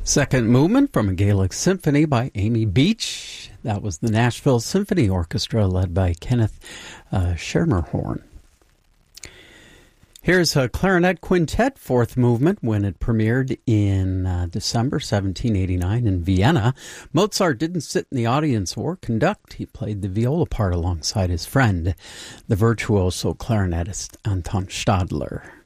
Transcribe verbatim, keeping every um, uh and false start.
Second movement from a Gaelic symphony by Amy Beach. That was the Nashville Symphony Orchestra led by Kenneth uh, Schermerhorn. Here's a clarinet quintet, fourth movement, when it premiered in uh, December seventeen eighty-nine in Vienna. Mozart didn't sit in the audience or conduct. He played the viola part alongside his friend, the virtuoso clarinetist Anton Stadler.